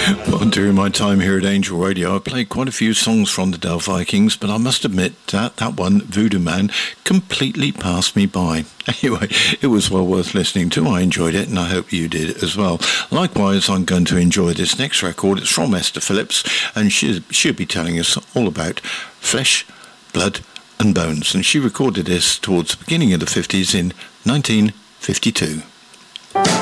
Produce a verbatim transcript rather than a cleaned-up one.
Well, during my time here at Angel Radio, I played quite a few songs from the Dell Vikings, but I must admit that that one, Voodoo Man, completely passed me by. Anyway, it was well worth listening to. I enjoyed it, and I hope you did as well. Likewise, I'm going to enjoy this next record. It's from Esther Phillips, and she, she'll be telling us all about Flesh, Blood and Bones. And she recorded this towards the beginning of the fifties in nineteen fifty-two.